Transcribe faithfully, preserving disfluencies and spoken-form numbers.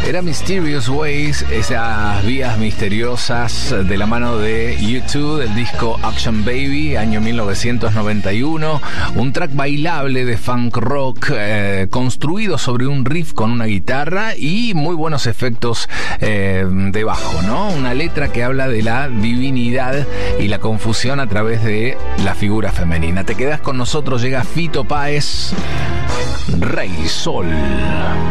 Era Mysterious Ways, esas vías misteriosas de la mano de U dos, del disco Action Baby, año mil novecientos noventa y uno. Un track bailable de funk rock, eh, construido sobre un riff con una guitarra y muy buenos efectos eh, de bajo, ¿no? Una letra que habla de la divinidad y la confusión a través de la figura femenina. Te quedás con nosotros, llega Fito Páez, Rey Sol.